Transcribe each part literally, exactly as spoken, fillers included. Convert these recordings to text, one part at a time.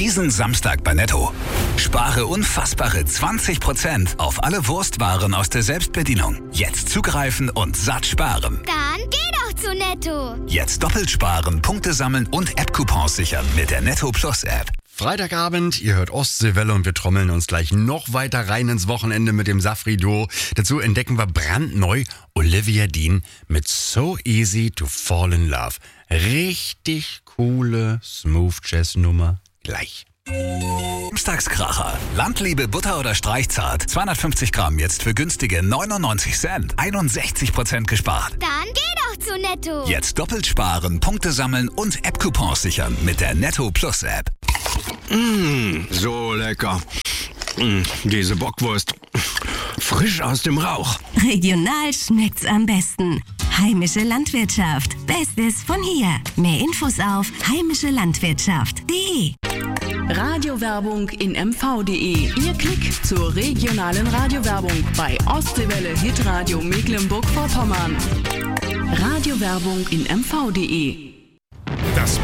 Diesen Samstag bei Netto. Spare unfassbare zwanzig Prozent auf alle Wurstwaren aus der Selbstbedienung. Jetzt zugreifen und satt sparen. Dann geh doch zu Netto. Jetzt doppelt sparen, Punkte sammeln und App-Coupons sichern mit der Netto Plus App. Freitagabend, ihr hört Ostseewelle und wir trommeln uns gleich noch weiter rein ins Wochenende mit dem Safri-Duo. Dazu entdecken wir brandneu Olivia Dean mit So Easy to Fall in Love. Richtig coole Smooth-Jazz-Nummer. Gleich. Samstagskracher. Landliebe, Butter oder Streichzart. zweihundertfünfzig Gramm jetzt für günstige neunundneunzig Cent. einundsechzig Prozent gespart. Dann geh doch zu Netto. Jetzt doppelt sparen, Punkte sammeln und App-Coupons sichern mit der Netto Plus App. Mmh, so lecker. Mmh, diese Bockwurst. Frisch aus dem Rauch. Regional schmeckt's am besten. Heimische Landwirtschaft. Bestes von hier. Mehr Infos auf heimische landwirtschaft punkt de. Radiowerbung in M V punkt de. Ihr Klick zur regionalen Radiowerbung bei Ostseewelle Hitradio Mecklenburg-Vorpommern. Radiowerbung in M V punkt de. Das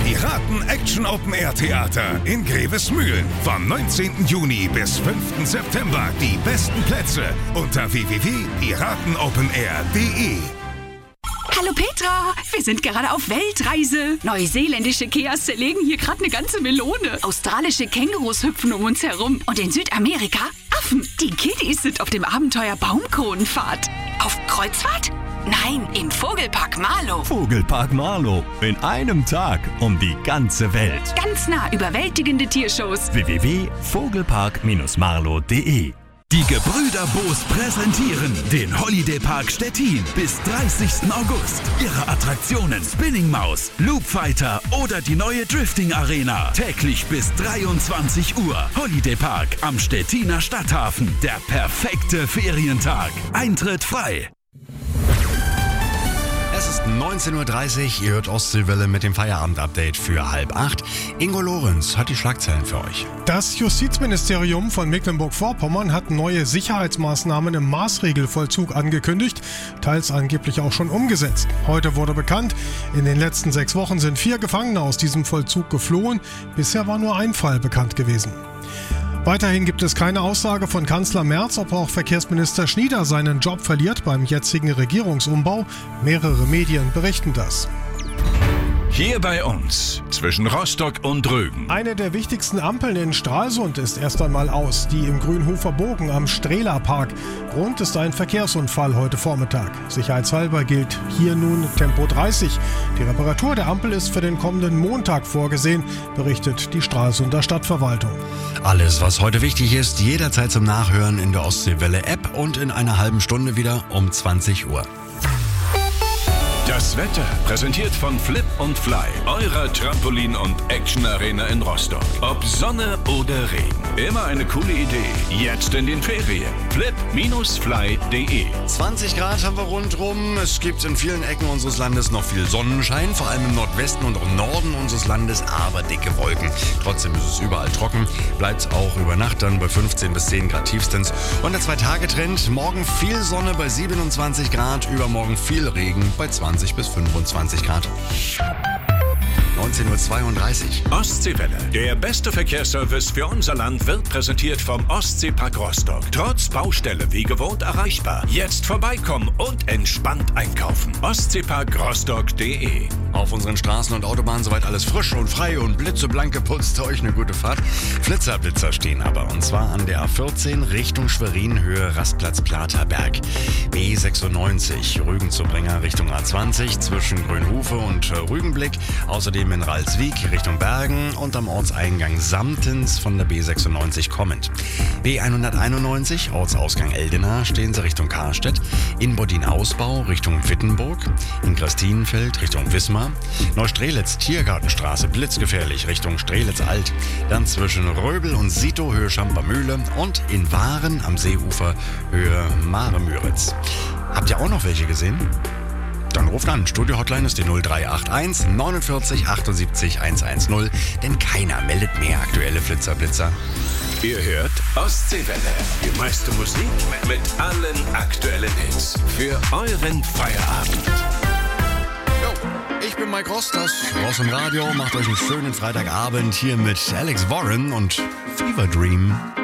Piraten-Action-Open-Air-Theater in Grevesmühlen. Vom neunzehnten Juni bis fünften September. Die besten Plätze unter w w w punkt piraten open air punkt de. Hallo Petra, wir sind gerade auf Weltreise. Neuseeländische Keas zerlegen hier gerade eine ganze Melone. Australische Kängurus hüpfen um uns herum. Und in Südamerika Affen. Die Kiddies sind auf dem Abenteuer Baumkronenfahrt. Auf Kreuzfahrt? Nein, im Vogelpark Marlow. Vogelpark Marlow. In einem Tag um die ganze Welt. Ganz nah überwältigende Tiershows. w w w punkt vogelpark marlow punkt de. Die Gebrüder Boos präsentieren den Holiday Park Stettin bis dreißigsten August. Ihre Attraktionen Spinning Maus, Loop Fighter oder die neue Drifting Arena. Täglich bis dreiundzwanzig Uhr. Holiday Park am Stettiner Stadthafen. Der perfekte Ferientag. Eintritt frei. Es ist neunzehn Uhr dreißig, ihr hört Ostseewelle mit dem Feierabend-Update für halb acht. Ingo Lorenz hat die Schlagzeilen für euch. Das Justizministerium von Mecklenburg-Vorpommern hat neue Sicherheitsmaßnahmen im Maßregelvollzug angekündigt, teils angeblich auch schon umgesetzt. Heute wurde bekannt, in den letzten sechs Wochen sind vier Gefangene aus diesem Vollzug geflohen. Bisher war nur ein Fall bekannt gewesen. Weiterhin gibt es keine Aussage von Kanzler Merz, ob auch Verkehrsminister Schnieder seinen Job verliert beim jetzigen Regierungsumbau. Mehrere Medien berichten das. Hier bei uns, zwischen Rostock und Rügen. Eine der wichtigsten Ampeln in Stralsund ist erst einmal aus, die im Grünhofer Bogen am Strehlerpark. Grund ist ein Verkehrsunfall heute Vormittag. Sicherheitshalber gilt hier nun Tempo dreißig. Die Reparatur der Ampel ist für den kommenden Montag vorgesehen, berichtet die Stralsunder Stadtverwaltung. Alles, was heute wichtig ist, jederzeit zum Nachhören in der Ostseewelle-App und in einer halben Stunde wieder um zwanzig Uhr. Das Wetter präsentiert von Flip und Fly, eurer Trampolin- und Action-Arena in Rostock. Ob Sonne oder Regen, immer eine coole Idee. Jetzt in den Ferien. flip Bindestrich fly punkt de. zwanzig Grad haben wir rundrum. Es gibt in vielen Ecken unseres Landes noch viel Sonnenschein, vor allem im Nordwesten und auch Norden unseres Landes, aber dicke Wolken. Trotzdem ist es überall trocken. Bleibt auch über Nacht dann bei fünfzehn bis zehn Grad tiefstens. Und der Zwei-Tage-Trend, morgen viel Sonne bei siebenundzwanzig Grad, übermorgen viel Regen bei zwanzig bis fünfundzwanzig Grad. neunzehn Uhr zweiunddreißig. Ostseewelle. Der beste Verkehrsservice für unser Land wird präsentiert vom Ostseepark Rostock. Trotz Baustelle wie gewohnt erreichbar. Jetzt vorbeikommen und entspannt einkaufen. ostseepark rostock punkt de. Auf unseren Straßen und Autobahnen soweit alles frisch und frei und blitzeblank geputzt. Euch eine gute Fahrt. Flitzer-Blitzer stehen aber. Und zwar an der A vierzehn Richtung Schwerin, Höhe Rastplatz Platerberg. B sechsundneunzig Rügen-Zubringer Richtung A zwanzig zwischen Grünhufe und Rügenblick. Außerdem in Ralswiek Richtung Bergen und am Ortseingang Samtens von der B sechsundneunzig kommend. B hunderteinundneunzig Ortsausgang Eldena stehen Sie Richtung Karstedt. In Bodin-Ausbau Richtung Wittenburg. In Christinenfeld Richtung Wismar. Neustrelitz Tiergartenstraße blitzgefährlich Richtung Strelitz-Alt. Dann zwischen Röbel und Sito Höhe Schampermühle und in Waren am Seeufer Höhe Mare-Müritz. Habt ihr auch noch welche gesehen? Dann ruft an. Studio-Hotline ist die null drei acht eins neunundvierzig achtundsiebzig hundertzehn, denn keiner meldet mehr aktuelle Flitzer-Blitzer. Ihr hört Ostseewelle. Die meiste Musik mit allen aktuellen Hits für euren Feierabend. Jo. Ich bin Mike Rosters, raus im Radio, macht euch einen schönen Freitagabend hier mit Alex Warren und Fever Dream.